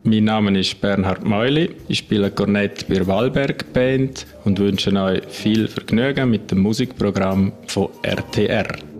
Mein Name ist Bernhard Meuli, ich spiele Kornett bei der Wallberg Band und wünsche euch viel Vergnügen mit dem Musikprogramm von RTR.